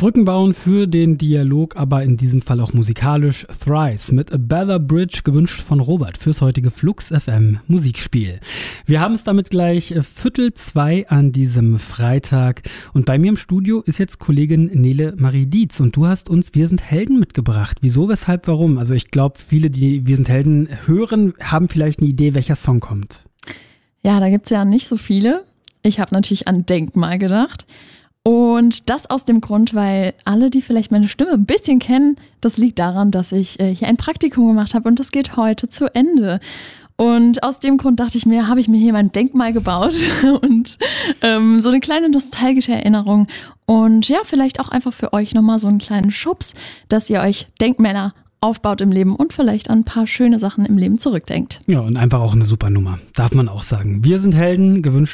Brücken bauen für den Dialog, aber in diesem Fall auch musikalisch. Thrice mit A Better Bridge, gewünscht von Robert fürs heutige Flux FM Musikspiel. Wir haben es damit gleich 1:45 an diesem Freitag und bei mir im Studio ist jetzt Kollegin Nele Marie Dietz und du hast uns Wir sind Helden mitgebracht. Wieso, weshalb, warum? Also ich glaube, viele, die Wir sind Helden hören, haben vielleicht eine Idee, welcher Song kommt. Ja, da gibt es ja nicht so viele. Ich habe natürlich an Denkmal gedacht. Und das aus dem Grund, weil alle, die vielleicht meine Stimme ein bisschen kennen, das liegt daran, dass ich hier ein Praktikum gemacht habe und das geht heute zu Ende. Und aus dem Grund dachte ich mir, habe ich mir hier mein Denkmal gebaut und so eine kleine nostalgische Erinnerung. Und ja, vielleicht auch einfach für euch nochmal so einen kleinen Schubs, dass ihr euch Denkmäler aufbaut im Leben und vielleicht an ein paar schöne Sachen im Leben zurückdenkt. Ja, und einfach auch eine super Nummer, darf man auch sagen. Wir sind Helden, gewünscht